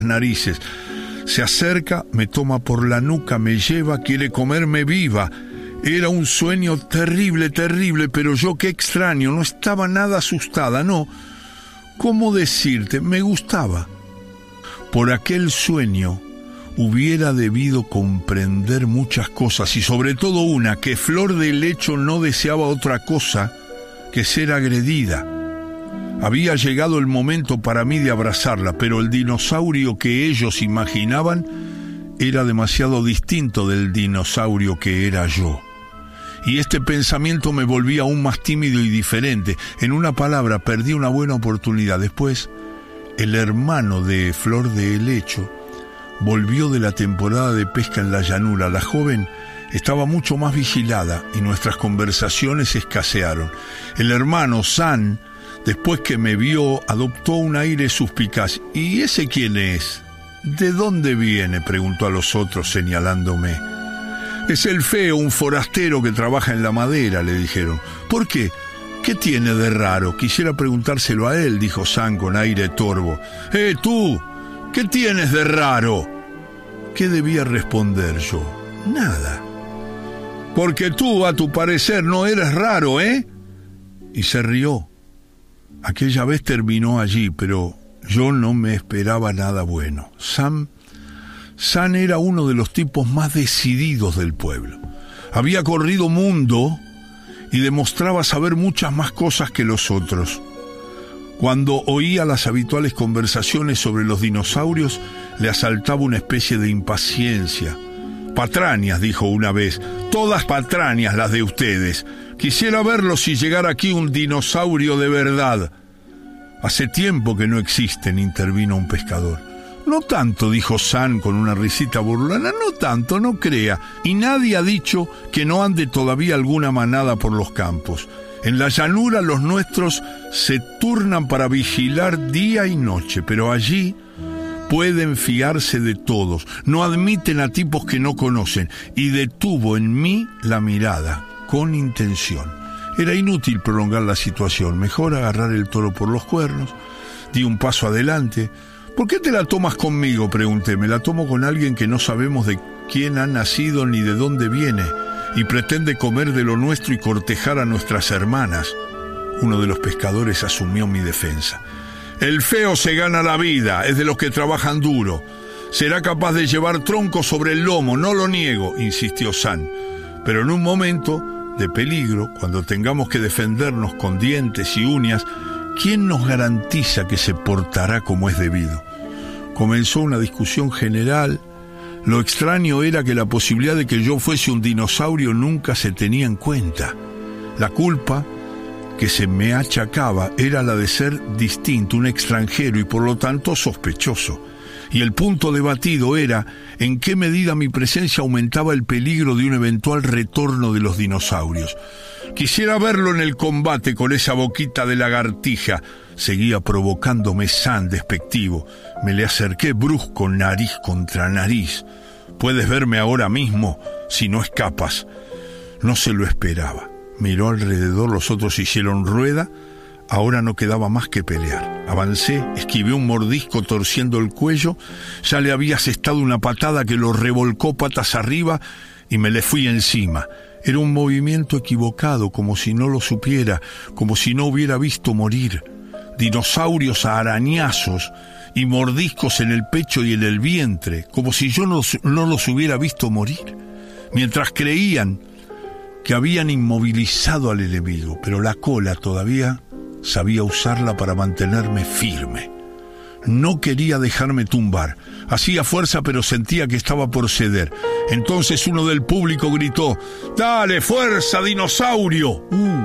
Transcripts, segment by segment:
narices. Se acerca, me toma por la nuca, me lleva, quiere comerme viva. Era un sueño terrible, terrible, pero yo, qué extraño, no estaba nada asustada, no. ¿Cómo decirte? Me gustaba. Por aquel sueño hubiera debido comprender muchas cosas, y sobre todo una, que Flor de Helecho no deseaba otra cosa que ser agredida. Había llegado el momento para mí de abrazarla, pero el dinosaurio que ellos imaginaban era demasiado distinto del dinosaurio que era yo. Y este pensamiento me volvía aún más tímido y diferente. En una palabra, perdí una buena oportunidad. Después, el hermano de Flor de Helecho volvió de la temporada de pesca en la llanura. La joven estaba mucho más vigilada y nuestras conversaciones escasearon. El hermano San, después que me vio, adoptó un aire suspicaz. ¿Y ese quién es? ¿De dónde viene?, preguntó a los otros señalándome. Es el feo, un forastero que trabaja en la madera, le dijeron. ¿Por qué? ¿Qué tiene de raro? Quisiera preguntárselo a él, dijo San con aire torvo. Tú, ¿qué tienes de raro? ¿Qué debía responder yo? Nada. Porque tú, a tu parecer, no eres raro, ¿eh? Y se rió. Aquella vez terminó allí, pero yo no me esperaba nada bueno. San era uno de los tipos más decididos del pueblo. Había corrido mundo y demostraba saber muchas más cosas que los otros. Cuando oía las habituales conversaciones sobre los dinosaurios, le asaltaba una especie de impaciencia. Patrañas, dijo una vez, todas patrañas las de ustedes. Quisiera verlo si llegara aquí un dinosaurio de verdad. Hace tiempo que no existen, intervino un pescador. No tanto, dijo San con una risita burlona, no tanto, no crea. Y nadie ha dicho que no ande todavía alguna manada por los campos. En la llanura los nuestros se turnan para vigilar día y noche, pero allí pueden fiarse de todos, no admiten a tipos que no conocen, y detuvo en mí la mirada, con intención. Era inútil prolongar la situación, mejor agarrar el toro por los cuernos. Di un paso adelante. ¿Por qué te la tomas conmigo?, pregunté. Me la tomo con alguien que no sabemos de quién ha nacido ni de dónde viene, y pretende comer de lo nuestro y cortejar a nuestras hermanas. Uno de los pescadores asumió mi defensa. El feo se gana la vida, es de los que trabajan duro. Será capaz de llevar troncos sobre el lomo, no lo niego, insistió San. Pero en un momento de peligro, cuando tengamos que defendernos con dientes y uñas, ¿quién nos garantiza que se portará como es debido? Comenzó una discusión general. Lo extraño era que la posibilidad de que yo fuese un dinosaurio nunca se tenía en cuenta. La culpa que se me achacaba era la de ser distinto, un extranjero y por lo tanto sospechoso. Y el punto debatido era en qué medida mi presencia aumentaba el peligro de un eventual retorno de los dinosaurios. Quisiera verlo en el combate con esa boquita de lagartija, seguía provocándome San despectivo. Me le acerqué brusco, nariz contra nariz. Puedes verme ahora mismo si no escapas. No se lo esperaba. Miró alrededor, los otros hicieron rueda. Ahora no quedaba más que pelear. Avancé, esquivé un mordisco torciendo el cuello. Ya le había asestado una patada que lo revolcó patas arriba y me le fui encima. Era un movimiento equivocado, como si no lo supiera, como si no hubiera visto morir. Dinosaurios a arañazos y mordiscos en el pecho y en el vientre, como si yo no los hubiera visto morir. Mientras creían que habían inmovilizado al enemigo, pero la cola todavía sabía usarla para mantenerme firme. No quería dejarme tumbar. Hacía fuerza, pero sentía que estaba por ceder. Entonces uno del público gritó: ¡Dale, fuerza, dinosaurio!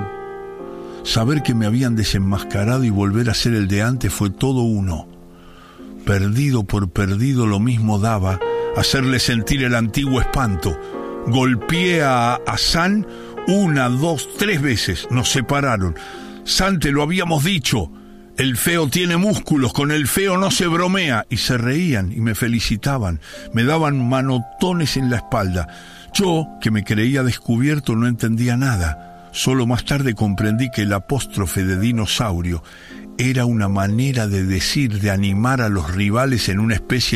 Saber que me habían desenmascarado y volver a ser el de antes fue todo uno. Perdido por perdido lo mismo daba hacerle sentir el antiguo espanto. Golpeé a San 1, 2, 3 veces. Nos separaron. San, te lo habíamos dicho. El feo tiene músculos, con el feo no se bromea. Y se reían y me felicitaban. Me daban manotones en la espalda. Yo, que me creía descubierto, no entendía nada. Solo más tarde comprendí que el apóstrofe de dinosaurio Era una manera de decir, de animar a los rivales en una especie